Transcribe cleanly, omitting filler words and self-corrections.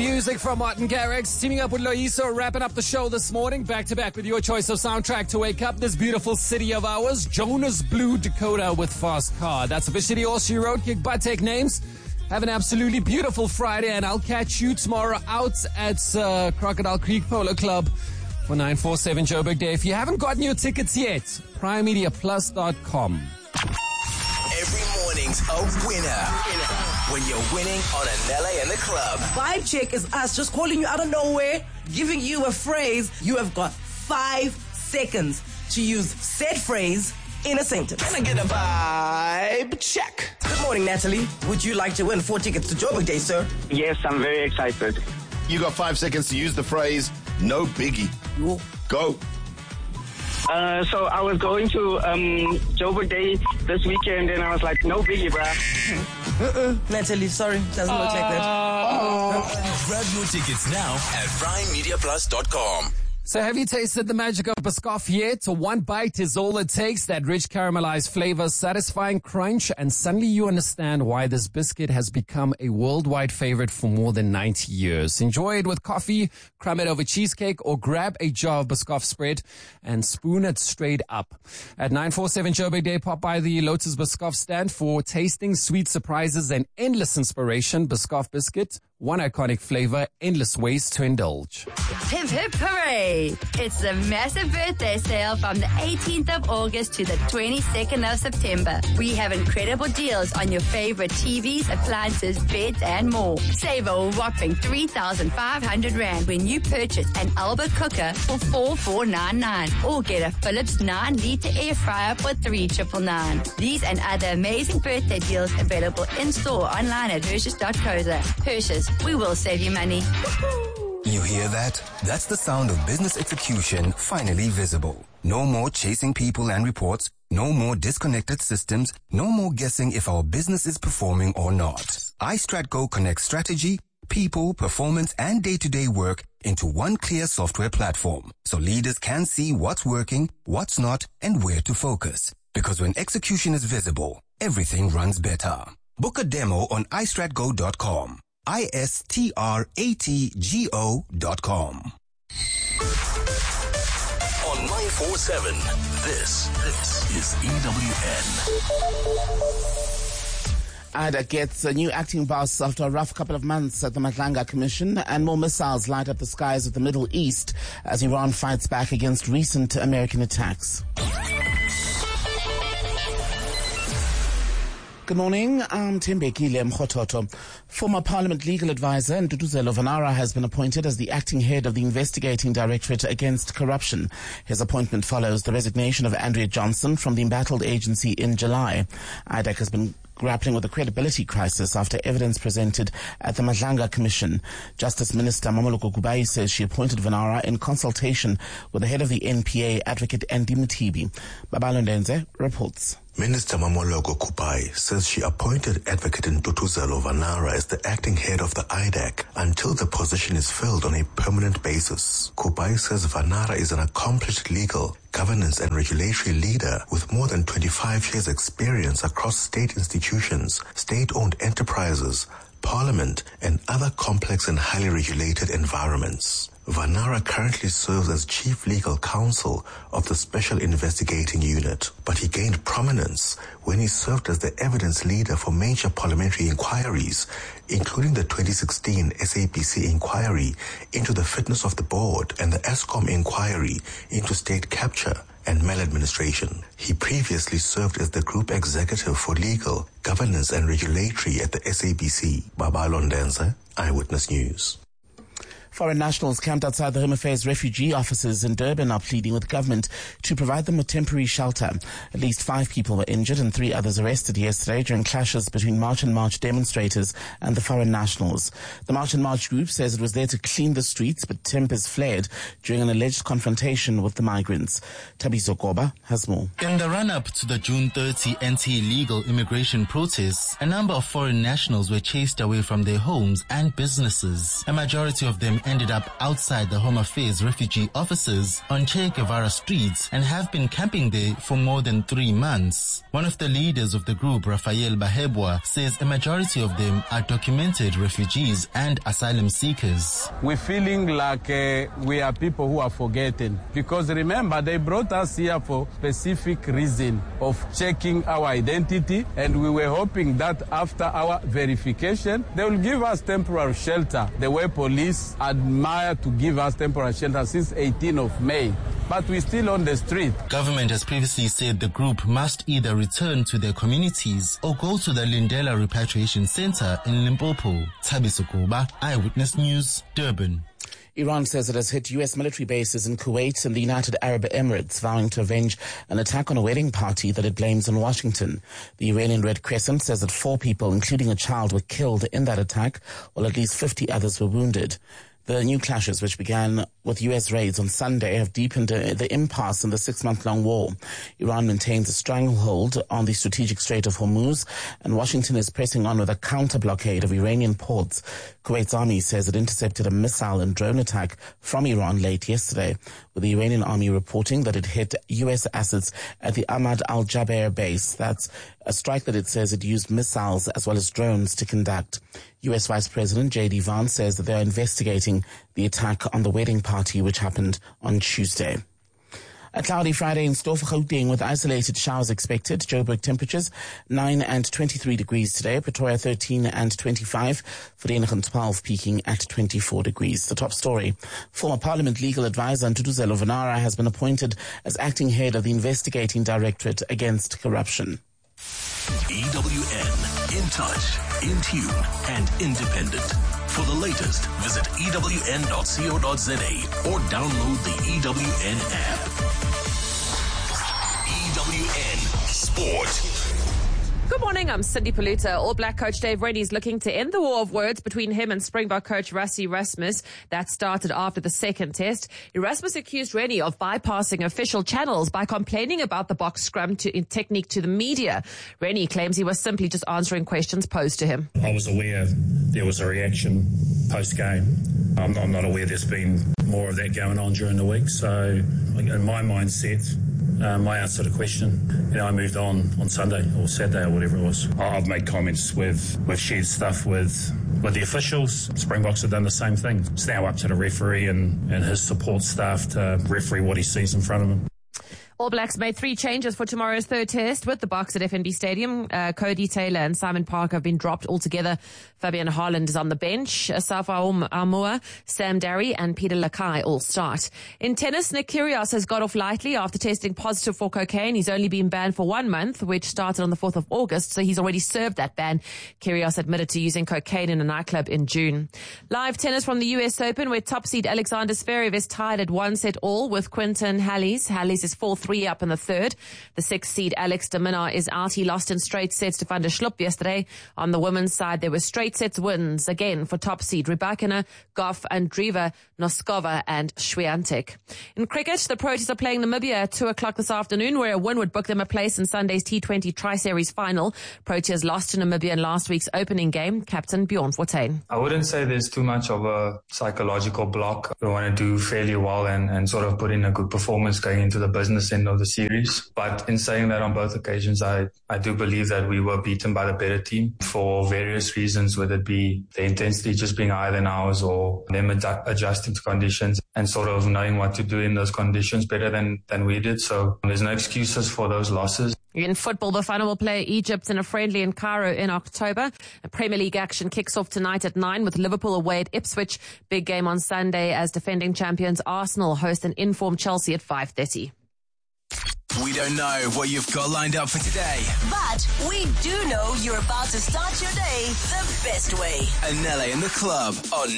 Music from Martin Garrix, teaming up with Loiso, wrapping up the show this morning, back to back with your choice of soundtrack to wake up this beautiful city of ours. Jonas Blue Dakota with Fast Car. That's officially all she wrote. Kick butt, take names. Have an absolutely beautiful Friday, and I'll catch you tomorrow out at Crocodile Creek Polo Club for 947 Joburg Day. If you haven't gotten your tickets yet, primemediaplus.com. Every morning's a winner. When you're winning on Anela in the club. Vibe check is us just calling you out of nowhere, giving you a phrase. You have got 5 seconds to use said phrase in a sentence. Can I get a vibe check? Good morning, Natalie. Would you like to win 4 tickets to Joburg Day, sir? Yes, I'm very excited. You got 5 seconds to use the phrase, no biggie. Go. So I was going to Joburg Day this weekend, and I was like, no biggie, bruh. Natalie, sorry. Doesn't look like that. Grab your tickets now at primemediaplus.com. So have you tasted the magic of Biscoff yet? One bite is all it takes. That rich caramelized flavor, satisfying crunch, and suddenly you understand why this biscuit has become a worldwide favorite for more than 90 years. Enjoy it with coffee, crumb it over cheesecake, or grab a jar of Biscoff spread and spoon it straight up. At 947 Joburg Day, pop by the Lotus Biscoff stand for tasting, sweet surprises, and endless inspiration. Biscoff biscuit, one iconic flavor, endless ways to indulge. Hip hip hooray! It's the massive birthday sale from the 18th of August to the 22nd of September. We have incredible deals on your favorite TVs, appliances, beds, and more. Save a whopping 3,500 Rand when you purchase an Alba cooker for 4,499 or get a Philips 9-liter air fryer for 3,999. These and other amazing birthday deals available in-store online at Hershey's.co.za. Hershey's, we will save you money. You hear that? That's the sound of business execution finally visible. No more chasing people and reports. No more disconnected systems. No more guessing if our business is performing or not. iStratGo connects strategy, people, performance, and day-to-day work into one clear software platform, so leaders can see what's working, what's not, and where to focus. Because when execution is visible, everything runs better. Book a demo on iStratGo.com. iStratgo.com. On 947, this is EWN. Ida gets a new acting boss after a rough couple of months at the Madlanga Commission, and more missiles light up the skies of the Middle East as Iran fights back against recent American attacks. Good morning, I'm Tembekile Mkhototo. Former Parliament legal advisor Nduduzelo Vanara has been appointed as the acting head of the Investigating Directorate Against Corruption. His appointment follows the resignation of Andrea Johnson from the embattled agency in July. IDAC has been grappling with a credibility crisis after evidence presented at the Madlanga Commission. Justice Minister Mamoloko Kubai says she appointed Vanara in consultation with the head of the NPA, Advocate Andy Mutibi. Babalo Ndenze reports. Minister Mamoloko Kubai says she appointed Advocate Nduduzelo Vanara as the acting head of the IDAC until the position is filled on a permanent basis. Kubai says Vanara is an accomplished legal, governance and regulatory leader with more than 25 years experience across state institutions, state-owned enterprises, parliament and other complex and highly regulated environments. Vanara currently serves as Chief Legal Counsel of the Special Investigating Unit, but he gained prominence when he served as the evidence leader for major parliamentary inquiries, including the 2016 SAPC inquiry into the fitness of the board and the ESCOM inquiry into state capture and maladministration. He previously served as the Group Executive for Legal, Governance and Regulatory at the SAPC. Babalo Ndenze, Eyewitness News. Foreign nationals camped outside the Home Affairs refugee offices in Durban are pleading with government to provide them with temporary shelter. At least 5 people were injured and 3 others arrested yesterday during clashes between March and March demonstrators and the foreign nationals. The March and March group says it was there to clean the streets, but tempers flared during an alleged confrontation with the migrants. Tabiso Koba has more. In the run-up to the June 30 anti-illegal immigration protests, a number of foreign nationals were chased away from their homes and businesses. A majority of them ended up outside the Home Affairs refugee offices on Che Guevara streets and have been camping there for more than 3 months. One of the leaders of the group, Rafael Bahebwa, says a majority of them are documented refugees and asylum seekers. We're feeling like we are people who are forgotten, because remember, they brought us here for specific reason of checking our identity, and we were hoping that after our verification, they will give us temporary shelter, the way police admire to give us temporary shelter since 18th of May. But we're still on the street. Government has previously said the group must either return to their communities or go to the Lindela Repatriation Center in Limpopo. Thabiso Kuba, Eyewitness News, Durban. Iran says it has hit U.S. military bases in Kuwait and the United Arab Emirates, vowing to avenge an attack on a wedding party that it blames on Washington. The Iranian Red Crescent says that 4 people, including a child, were killed in that attack, while at least 50 others were wounded. The new clashes, which began with U.S. raids on Sunday, have deepened the impasse in the 6-month-long war. Iran maintains a stranglehold on the strategic Strait of Hormuz, and Washington is pressing on with a counter-blockade of Iranian ports. Kuwait's army says it intercepted a missile and drone attack from Iran late yesterday, with the Iranian army reporting that it hit U.S. assets at the Ahmad al-Jaber base. That's a strike that it says it used missiles as well as drones to conduct. U.S. Vice President J.D. Vance says that they are investigating the attack on the wedding party which happened on Tuesday. A cloudy Friday in store for Gauteng with isolated showers expected. Joburg temperatures 9 and 23 degrees today. Pretoria 13 and 25. Vereeniging 12 peaking at 24 degrees. The top story. Former Parliament legal advisor Ntutuzelo Vanara has been appointed as acting head of the investigating directorate against corruption. EWN, in touch, in tune, and independent. For the latest, visit ewn.co.za or download the EWN app. EWN Sport. Good morning, I'm Cindy Paluta. All Black coach Dave Rennie is looking to end the war of words between him and Springbok coach Rassie Erasmus. That started after the second test. Erasmus accused Rennie of bypassing official channels by complaining about the box scrum technique to the media. Rennie claims he was simply just answering questions posed to him. I was aware there was a reaction post-game. I'm not aware there's been more of that going on during the week. So in my mindset, my answer to the question, I moved on Sunday or Saturday or whatever it was. I've made comments we've shared stuff with the officials. Springboks have done the same thing. It's now up to the referee and his support staff to referee what he sees in front of him. All Blacks made 3 changes for tomorrow's third test with the Boks at FNB Stadium. Cody Taylor and Simon Parker have been dropped altogether. Fabian Haaland is on the bench. Asaf Amoa, Sam Darry and Peter Lakai all start. In tennis, Nick Kyrgios has got off lightly after testing positive for cocaine. He's only been banned for 1 month, which started on the 4th of August, so he's already served that ban. Kyrgios admitted to using cocaine in a nightclub in June. Live tennis from the US Open, where top seed Alexander Zverev is tied at 1-1 with Quinton Halys. Halys is 4-3 up in the third. The 6th seed Alex de Minaur is out. He lost in straight sets to Van der Schlupp yesterday. On the women's side, there were straight sets wins again for top seed Rybakina, Goff, Andreeva, Noskova and Swiatek. In cricket, the Proteas are playing Namibia at 2 o'clock this afternoon, where a win would book them a place in Sunday's T20 Tri-Series final. Proteas lost to Namibia in last week's opening game. Captain Bjorn Fortuin. I wouldn't say there's too much of a psychological block. We want to do fairly well and sort of put in a good performance going into the business end of the series. But in saying that, on both occasions, I do believe that we were beaten by the better team for various reasons, whether it be the intensity just being higher than ours or them adjusting to conditions and sort of knowing what to do in those conditions better than we did. So there's no excuses for those losses. In football, the final will play Egypt in a friendly in Cairo in October. Premier League action kicks off tonight at 9 with Liverpool away at Ipswich. Big game on Sunday as defending champions Arsenal host an informed Chelsea at 5:30. We don't know what you've got lined up for today, but we do know you're about to start your day the best way. Anele in the club on